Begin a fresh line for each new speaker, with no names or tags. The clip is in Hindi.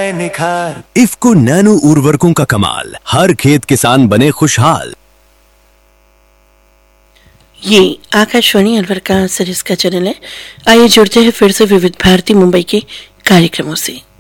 आए निखार।
इफ्को नैनो उर्वरकों का कमाल, हर खेत किसान बने खुशहाल।
ये आकाशवाणी अलवर का सरिस्का चैनल है। आइए जुड़ते हैं फिर से विविध भारती मुंबई के कार्यक्रमों से।